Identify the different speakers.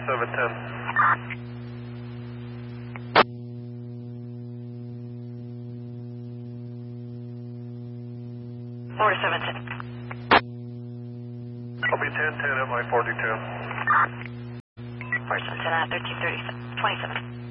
Speaker 1: 710.
Speaker 2: Order 710.
Speaker 1: I'll be 1010 at my 42.
Speaker 2: Order 710 at 13:27. 27.